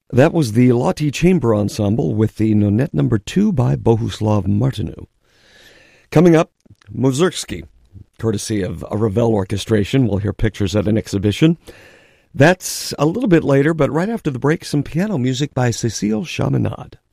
That was the Lottie Chamber Ensemble with the Nonette No. 2 by Bohuslav Martinu. Coming up, Mussorgsky, courtesy of a Ravel orchestration. We'll hear pictures at an exhibition. That's a little bit later, but right after the break, some piano music by Cécile Chaminade.